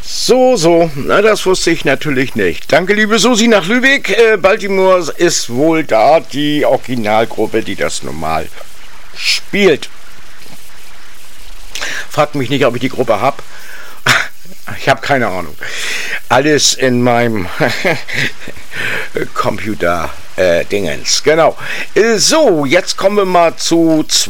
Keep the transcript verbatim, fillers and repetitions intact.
So, so, na, das wusste ich natürlich nicht. Danke, liebe Susi nach Lübeck. Äh, Baltimore ist wohl da die Originalgruppe, die das normal spielt. Fragt mich nicht, ob ich die Gruppe habe. Ich habe keine Ahnung. Alles in meinem Computer-Dingens. Genau. So, jetzt kommen wir mal zu zwei.